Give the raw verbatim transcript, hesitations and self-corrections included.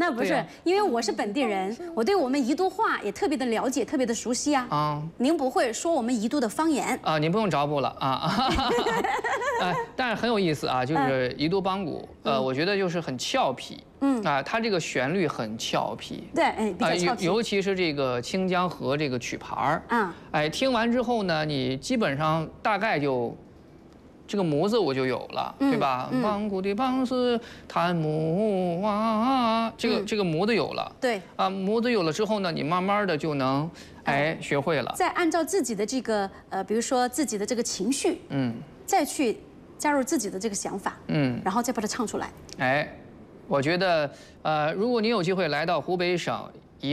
那不是，因为我是本地人，我对我们宜都话也特别的了解，特别的熟悉啊。啊，您不会说我们宜都的方言啊？您不用找补了啊。呃，但是很有意思啊，就是宜都邦鼓，呃，我觉得就是很俏皮。嗯啊，它这个旋律很俏皮。 对，哎，比较俏皮。 尤其是这个清江河这个曲牌儿。啊。哎，听完之后呢，你基本上大概就。 这个模子我就有了，对吧？邦鼓的邦是弹木啊，这个这个模子有了。 对啊，模子有了之后呢，你慢慢的就能哎学会了。 再按照自己的这个呃，比如说自己的这个情绪，嗯，再去加入自己的这个想法，嗯，然后再把它唱出来。 哎，我觉得呃，如果你有机会来到湖北省